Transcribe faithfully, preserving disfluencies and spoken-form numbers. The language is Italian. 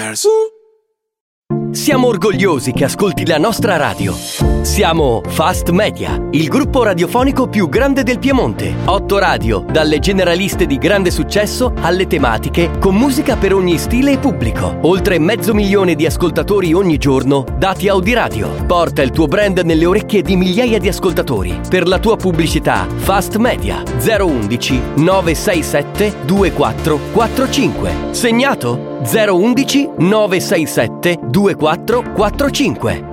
Mars. Siamo orgogliosi che ascolti la nostra radio. Siamo Fast Media, il gruppo radiofonico più grande del Piemonte. Otto radio, dalle generaliste di grande successo alle tematiche, con musica per ogni stile e pubblico. Oltre mezzo milione di ascoltatori ogni giorno, dati Audiradio. Porta il tuo brand nelle orecchie di migliaia di ascoltatori. Per la tua pubblicità, Fast Media zero undici nove sei sette due quattro quattro cinque. Segnato? zero undici nove sei sette due quattro quattro cinque.